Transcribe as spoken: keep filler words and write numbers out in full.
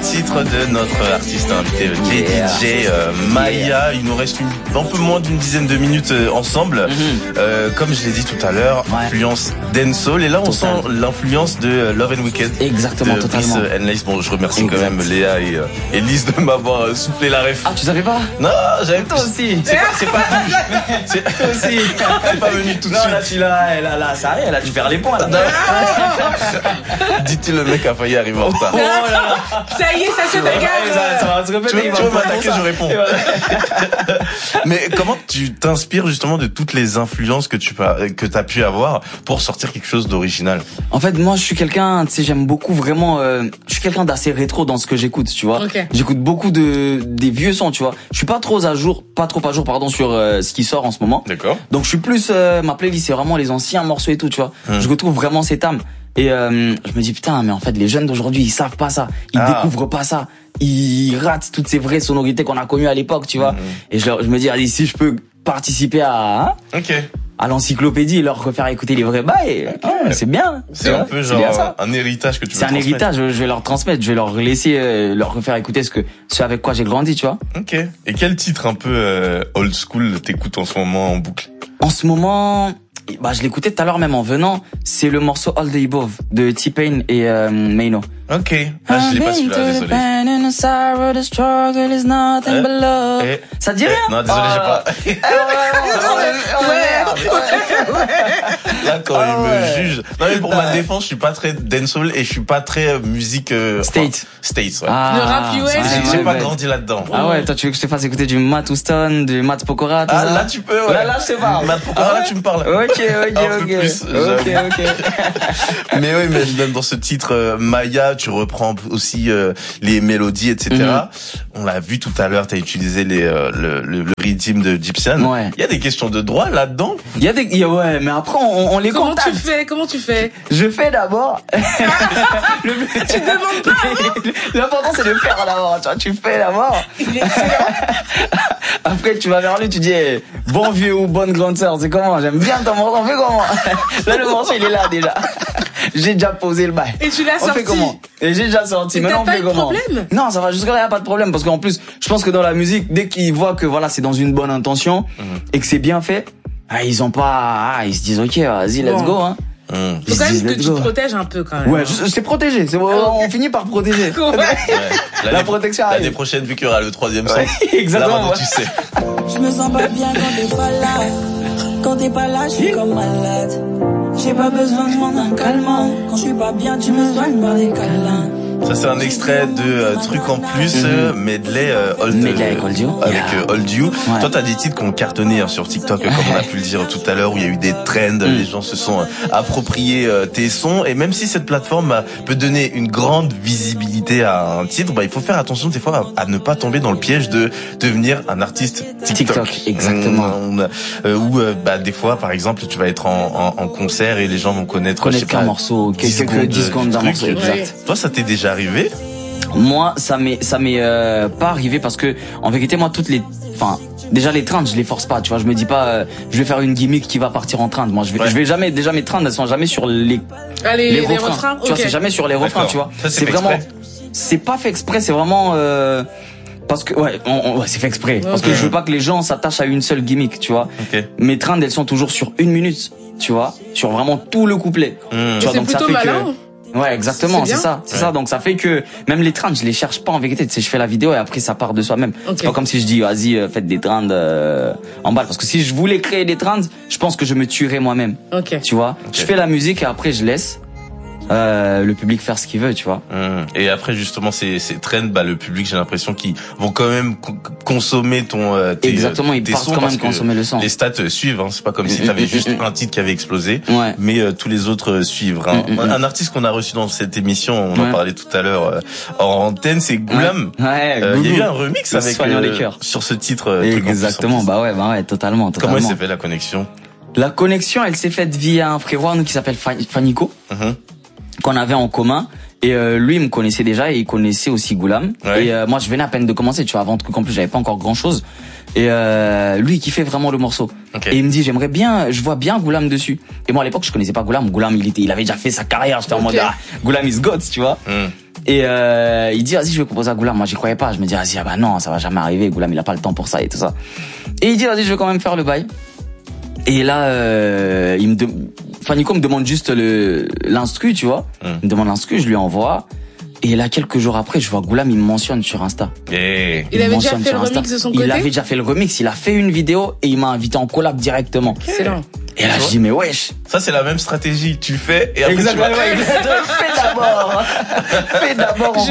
titre de notre artiste invité, le J D J euh, Maya. Il nous reste une, un peu moins d'une dizaine de minutes euh, ensemble. Mm-hmm. Euh, comme je l'ai dit tout à l'heure, ouais. influence dancehall. Et là, on Total. sent l'influence de euh, Love and Wicked. Exactement, de totalement. Brice and Lace. Bon, je remercie exact. quand même Léa et, euh, et Lise de m'avoir euh, soufflé la ref. Ah, tu savais pas? Non, j'avais toi aussi. C'est pas, c'est pas, c'est toi aussi. C'est pas venu tout de suite. Non, là, tu l'as, là, là, ça arrive, là, tu perds les points, là. Dit-il, le mec a failli arriver en retard. Oh là là. Ça y est, ça se dégage. Ça va se répéter. Tu veux m'attaquer, je réponds. Mais comment tu t'inspires justement de toutes les influences que tu que t'as pu avoir pour sortir quelque chose d'original? En fait, moi, je suis quelqu'un, tu sais, j'aime beaucoup vraiment. Euh, je suis quelqu'un d'assez rétro dans ce que j'écoute, tu vois. Okay. J'écoute beaucoup de des vieux sons, tu vois. Je suis pas trop à jour, pas trop à jour, pardon, sur euh, ce qui sort en ce moment. D'accord. Donc, je suis plus euh, ma playlist, c'est vraiment les anciens morceaux et tout, tu vois. Hum. Je retrouve vraiment cette âme. Et euh, je me dis putain, mais en fait les jeunes d'aujourd'hui ils savent pas ça, ils ah. découvrent pas ça, ils ratent toutes ces vraies sonorités qu'on a connues à l'époque, tu vois. Mmh. Et je, leur, je me dis allez, si je peux participer à hein, okay. à l'encyclopédie et leur refaire écouter les vrais bails, okay. oh, c'est bien. C'est un peu genre un héritage que tu veux C'est un héritage, je vais leur transmettre, je vais leur laisser euh, leur refaire écouter ce que ce avec quoi j'ai grandi, tu vois. Ok. Et quel titre un peu euh, old school t'écoutes en ce moment en boucle? En ce moment. Bah, je l'écoutais tout à l'heure même en venant. C'est le morceau All the Above de T-Pain et euh, Maino. Ok. Ah, je l'ai pas celui-là, désolé. Euh, eh, Ça te dit rien? Eh, non, désolé, euh... j'ai pas. Là, quand ah, il me juge. Non, mais pour ma défense, je suis pas très dancehall et je suis pas très musique. Euh, State. Enfin, States, ouais. Ah, le rap U S. J'ai, j'ai pas grandi là-dedans. Ah ouais, toi, tu veux que je te fasse écouter du Matt Houston, du Matt Pokora, tout ah, ça? Là, tu peux, ouais. Là, là, je sais pas. Matt Pokora, ah, là, tu me parles. Ok, ok, un ok. Peu plus, ok, ok. Mais oui, mais même dans ce titre, euh, Maya, tu reprends aussi euh, les mélodies, et cetera. Mm-hmm. On l'a vu tout à l'heure, t'as utilisé les, euh, le, le, le rythme de Gypsian. Ouais. Il y a des questions de droit là-dedans. Il y a des, y a, ouais, mais après, on, on les Comment contacte. tu fais? Comment tu fais? Je fais d'abord. le... Tu demandes pas avant? L'important, c'est de faire d'abord, tu vois, tu fais d'abord. Après, tu vas vers lui, tu dis, hey, bon vieux ou bonne grande sœur, c'est comment? J'aime bien ton morceau, on fait comment? Là, le morceau, il est là, déjà. J'ai déjà posé le bail. Et tu l'as on sorti? Fait comment? Et j'ai déjà sorti. Et maintenant, t'as on fait pas de comment? Problème? Non, ça va, jusque-là, y a pas de problème. Parce qu'en plus, je pense que dans la musique, dès qu'ils voient que voilà, c'est dans une bonne intention, mmh. et que c'est bien fait, ah, ils ont pas, ah, ils se disent, ok, vas-y, let's bon. go, hein. Mmh. Faut quand même que tu te protèges un peu quand même. Ouais, c'est protégé. C'est, on finit par protéger. Ouais. Ouais. La protection arrive. L'année prochaine, vu qu'il y aura le troisième son. Ouais. Exactement. Là, ouais. Tu sais. Je me sens pas bien quand t'es pas là. Quand t'es pas là, je suis comme malade. J'ai pas besoin de demander un calmant. Quand je suis pas bien, tu me soignes par des câlins. Ça c'est un extrait de euh, Truc en plus, mm-hmm. euh, medley euh, old, medley avec Old You. Avec yeah. euh, Old You. Ouais. Toi t'as des titres qui ont cartonné hein, sur TikTok, comme on a pu le dire tout à l'heure, où il y a eu des trends, mm. les gens se sont euh, appropriés euh, tes sons. Et même si cette plateforme euh, peut donner une grande visibilité à un titre, bah il faut faire attention des fois à, à ne pas tomber dans le piège de devenir un artiste TikTok. TikTok, exactement. Mmh, euh, ou euh, bah des fois, par exemple, tu vas être en, en, en concert et les gens vont connaître, connaître qu'un morceau, quelques dix secondes d'un morceau. Exact. Toi, ça t'est déjà arrivé? Moi, ça m'est, ça m'est euh, pas arrivé parce que, en vérité, moi, toutes les, enfin, déjà les trends, je les force pas, tu vois. Je me dis pas, euh, je vais faire une gimmick qui va partir en trend. Moi, je vais, ouais. je vais jamais, déjà mes trends, elles sont jamais sur les, Allez, les, les refrains. refrains. Tu okay. vois, c'est jamais sur les refrains, D'accord. tu vois. Ça, c'est, c'est fait vraiment, exprès. C'est pas fait exprès, c'est vraiment. Euh, Parce que ouais, on, on, ouais c'est fait exprès. Okay. Parce que je veux pas que les gens s'attachent à une seule gimmick, tu vois. Okay. Mes trends, elles sont toujours sur une minute, tu vois, sur vraiment tout le couplet. Mmh. Tu vois, c'est donc plutôt ça fait malin. que. Ouais, exactement, c'est, c'est ça, c'est ouais. ça. Donc ça fait que même les trends, je les cherche pas en vérité. Tu sais, je fais la vidéo et après ça part de soi-même. Okay. C'est pas comme si je dis vas-y, euh, faites des trends euh, en balle. Parce que si je voulais créer des trends, je pense que je me tuerais moi-même. Okay. Tu vois, okay. Je fais la musique et après je laisse. Euh, le public faire ce qu'il veut, tu vois. Mmh. Et après justement ces ces trends, bah le public, j'ai l'impression qu'ils vont quand même co- consommer ton euh, tes, exactement, ils tes partent sons quand même consommer le son. Les stats euh, suivent, hein. C'est pas comme si t'avais juste un titre qui avait explosé, ouais. mais euh, tous les autres euh, suivent. Hein. Un, un artiste qu'on a reçu dans cette émission, on ouais. en parlait tout à l'heure euh, en antenne, c'est Goulam. Ouais. ouais euh, il y a eu un remix avec euh, les cœurs sur ce titre. Euh, exactement, plus, bah ouais, bah ouais, totalement, totalement. Comment elle s'est fait la connexion? La connexion, elle s'est faite via un frérot qui s'appelle Fanico. Mm-hmm. Qu'on avait en commun et euh, lui il me connaissait déjà et il connaissait aussi Goulam ouais. et euh, moi je venais à peine de commencer, tu vois, avant qu'en plus j'avais pas encore grand chose Et euh, lui, il kiffait vraiment le morceau. Okay. Et il me dit, j'aimerais bien, je vois bien Goulam dessus. Et moi, à l'époque, je connaissais pas Goulam. Goulam, il était, il avait déjà fait sa carrière. J'étais okay. en mode, ah, Goulam is God, tu vois. Mm. Et euh, il dit, vas-y, je vais proposer à Goulam. Moi, j'y croyais pas. Je me dis, vas-y, ah bah non, ça va jamais arriver. Goulam, il a pas le temps pour ça et tout ça. Et il dit, vas-y, je vais quand même faire le bail. Et là, euh, il me, de... enfin, Nico me demande juste le l'instru, tu vois. Mm. Il me demande l'instru, je lui envoie. Et là, quelques jours après, je vois Goulam, il me mentionne sur Insta. Hey. Il, il avait déjà fait le remix de son côté. Il avait déjà fait le remix, il a fait une vidéo et il m'a invité en collab directement. Excellent. Et là, je dis, mais wesh. Ça, c'est la même stratégie. Tu fais et après exactement, tu vas... Exactement, fais d'abord. Fais d'abord, on